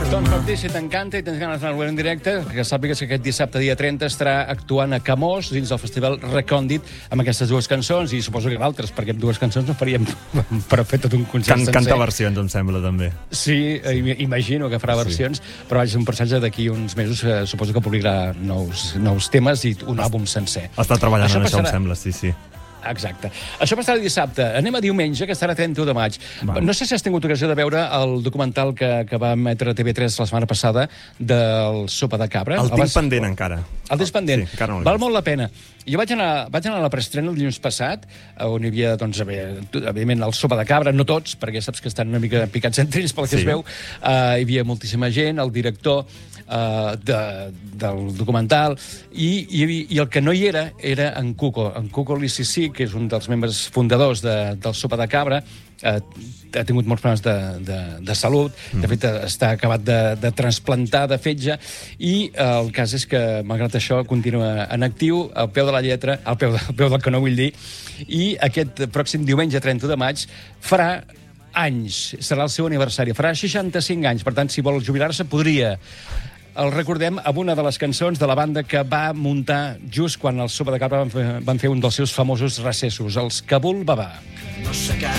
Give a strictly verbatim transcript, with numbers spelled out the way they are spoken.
Doncs Martí, si t'encanta i tens ganes d'anar en directe, que sàpigues que aquest dissabte, dia trenta, estarà actuant a Camós dins del festival Recòndit amb aquestes dues cançons i suposo que d'altres, perquè amb dues cançons no faríem per fer tot un concert Can, sencer. Canta versions, em sembla, també. Sí, imagino que farà versions, sí. Però vaja, un personatge d'aquí uns mesos eh, suposo que publicarà nous, nous temes i un àlbum sencer. Està treballant això en passarà... això, em sembla, sí, sí. Exacte. Això passarà dissabte. Anem a diumenge, que estarà trenta u de maig. Va. No sé si has tingut ocasió de veure el documental que, que va emetre T V tres la setmana passada del Sopa de Cabra. El tinc vas... pendent, encara. El tens pendent. Sí, encara no Val molt la pena. Jo vaig anar, vaig anar a la preestrena el dilluns passat, on hi havia, doncs, evidentment, el Sopa de Cabra, no tots, perquè saps que estan una mica picats entre ells pel que sí. es veu. Uh, hi havia moltíssima gent, el director uh, de, del documental, i, i, i el que no hi era era en Cuco. En Cuco Licicic, que és un dels membres fundadors de, del Sopa de Cabra, eh, ha tingut molts problemes de, de, de salut, mm. de fet està acabat de, de transplantar de fetge, i eh, el cas és que, malgrat això, continua en actiu, al peu de la lletra, al peu, de, al peu del que no vull dir, i aquest pròxim diumenge trenta u de maig farà anys, serà el seu aniversari, farà seixanta-cinc anys, per tant, si vol jubilar-se, podria. El recordem amb una de les cançons de la banda que va muntar just quan el Sopa de Cabra van fer, van fer un dels seus famosos recessos, els Kabul Baba. No sé què